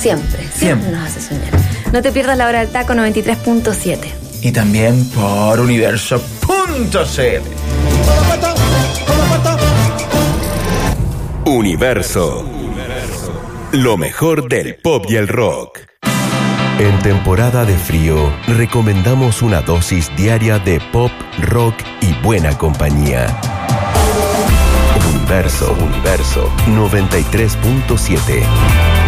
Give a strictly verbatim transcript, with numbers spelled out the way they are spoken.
siempre, siempre, Siempre. nos hace soñar. No te pierdas la hora del taco noventa y tres punto siete. Y también por universo punto c l. Universo. Lo mejor del pop y el rock. En temporada de frío, recomendamos una dosis diaria de pop, rock y buena compañía. Universo, Universo noventa y tres punto siete.